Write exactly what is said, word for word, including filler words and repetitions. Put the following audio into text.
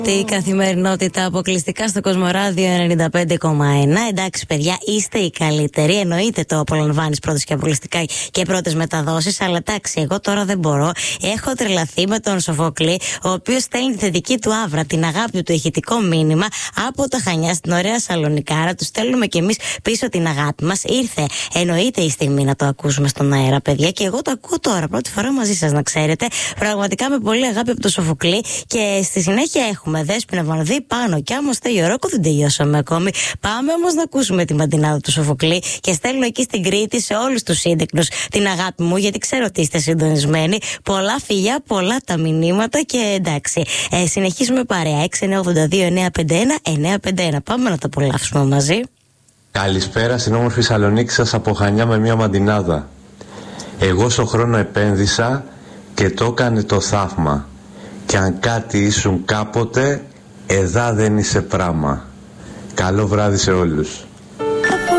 Τη καθημερινότητα αποκλειστικά στο Κοσμοράδιο ενενήντα πέντε κόμμα ένα. Εντάξει, παιδιά, είστε οι καλύτεροι. Εννοείται το απολαμβάνεις πρώτες και αποκλειστικά και πρώτες μεταδόσεις. Αλλά εντάξει, εγώ τώρα δεν μπορώ. Έχω τρελαθεί με τον Σοφοκλή, ο οποίος στέλνει τη θετική του άβρα, την αγάπη του, το ηχητικό μήνυμα από τα Χανιά στην ωραία Σαλονικάρα. Του στέλνουμε κι εμείς πίσω την αγάπη μας. Ήρθε, εννοείται, η στιγμή να το ακούσουμε στον αέρα, παιδιά. Και εγώ το ακούω τώρα, πρώτη φορά μαζί σας, να ξέρετε. Πραγματικά με πολύ αγάπη από τον Σοφοκλή. Και στη συνέχεια έχουμε Δέσποινα Βανδύ πάνω κι άμα Στέλιο Ρόκο, δεν τελειώσαμε ακόμη. Πάμε όμως να ακούσουμε τη μαντινάδα του Σοφοκλή και στέλνω εκεί στην Κρήτη σε όλους τους σύντεκνους την αγάπη μου, γιατί ξέρω ότι είστε συντονισμένοι. Πολλά φιλιά, πολλά τα μηνύματα και εντάξει. Ε, συνεχίζουμε παρέα. έξι εννιά ογδόντα δύο εννιά πέντε ένα εννιά πέντε ένα. Πάμε να το απολαύσουμε μαζί. Καλησπέρα στην όμορφη Σαλονίκη σας από Χανιά με μια μαντινάδα. Εγώ στο χρόνο επένδυσα και το έκανε το θαύμα. Κι αν κάτι ήσουν κάποτε, εδά δεν είσαι πράμα. Καλό βράδυ σε όλους.